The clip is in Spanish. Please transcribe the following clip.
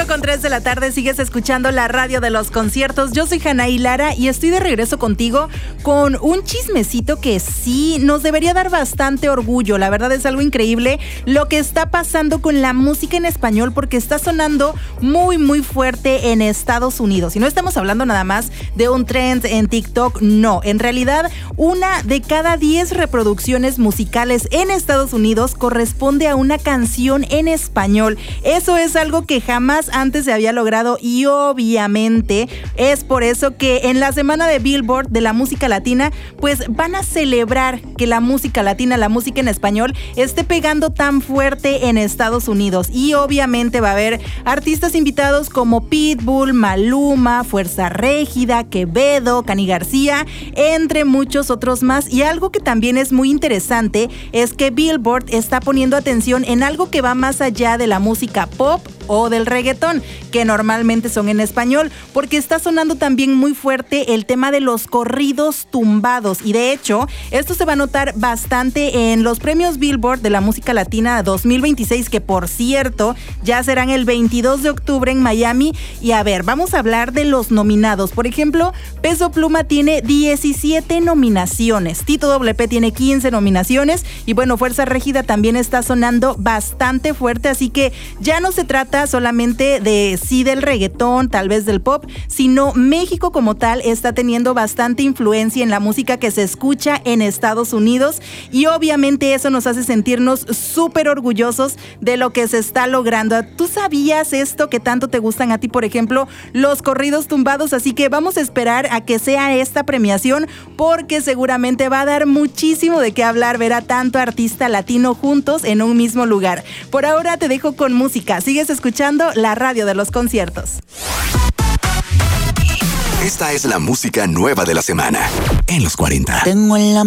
8:03 de la tarde, sigues escuchando la radio de los conciertos. Yo soy Hanaí Lara y estoy de regreso contigo con un chismecito que sí nos debería dar bastante orgullo. La verdad es algo increíble lo que está pasando con la música en español, porque está sonando muy muy fuerte en Estados Unidos. Y no estamos hablando nada más de un trend en TikTok, no. En realidad, 1 de cada 10 reproducciones musicales en Estados Unidos corresponde a una canción en español. Eso es algo que jamás antes se había logrado y obviamente es por eso que en la semana de Billboard de la música latina, pues van a celebrar que la música latina, la música en español, esté pegando tan fuerte en Estados Unidos. Y obviamente va a haber artistas invitados como Pitbull, Maluma, Fuerza Régida, Quevedo, Cani García, entre muchos otros más. Y algo que también es muy interesante es que Billboard está poniendo atención en algo que va más allá de la música pop o del reggaetón, que normalmente son en español, porque está sonando también muy fuerte el tema de los corridos tumbados. Y de hecho, esto se va a notar bastante en los premios Billboard de la música latina 2026, que por cierto, ya serán el 22 de octubre en Miami. Y a ver, vamos a hablar de los nominados. Por ejemplo, Peso Pluma tiene 17 nominaciones, Tito WP tiene 15 nominaciones, y bueno, Fuerza Régida también está sonando bastante fuerte, así que ya no se trata solamente de sí del reggaetón, tal vez del pop, sino México como tal está teniendo bastante influencia en la música que se escucha en Estados Unidos, y obviamente eso nos hace sentirnos súper orgullosos de lo que se está logrando. ¿Tú sabías esto que tanto te gustan a ti, por ejemplo, los corridos tumbados? Así que vamos a esperar a que sea esta premiación, porque seguramente va a dar muchísimo de qué hablar ver a tanto artista latino juntos en un mismo lugar. Por ahora te dejo con música. Sigues escuchando la radio de los conciertos. Esta es la música nueva de la semana en los 40. Tengo en la